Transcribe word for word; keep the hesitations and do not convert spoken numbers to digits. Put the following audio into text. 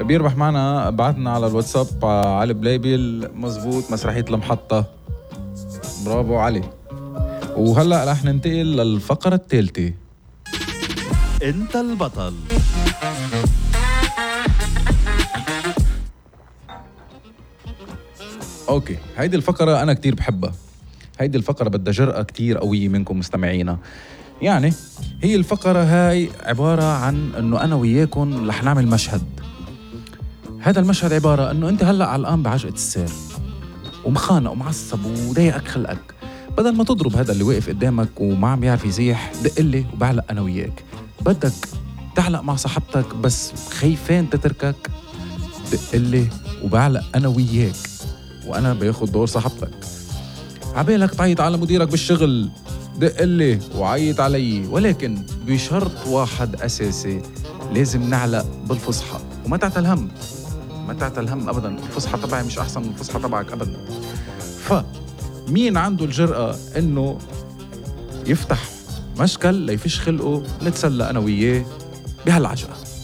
بيربح معنا بعتنا على الواتساب علي بليبل. مزبوط، مسرحية المحطة. برافو علي. وهلأ رح ننتقل للفقرة الثالثة. انت البطل. اوكي، هيدي الفقرة أنا كتير بحبها. هيدي الفقرة بدها جرأة كتير قوية منكم مستمعينا. يعني هي الفقرة هاي عبارة عن أنه أنا وياكم رح نعمل مشهد. هذا المشهد عبارة أنه أنت هلأ علقان بعجقة السير ومخانق ومعصب وضايقك خلقك. بدل ما تضرب هذا اللي واقف قدامك وما عم يعرف يزيح، دقلي وبعلق أنا وياك. بدك تعلق مع صاحبتك بس خايفين تتركك، دقلي وبعلق أنا وياك وأنا باخد دور صاحبتك. عبالك تعيط على مديرك بالشغل، دقلي وعيط علي، ولكن بشرط واحد أساسي، لازم نعلق بالفصحى وما تعتل هم. ما تعتل هم أبداً، الفصحى تبعي مش أحسن من الفصحى تبعك أبداً. فمين عنده الجرأة إنه يفتح مشكل ليفش خلقه، نتسلى أنا وياه بهالعجقة.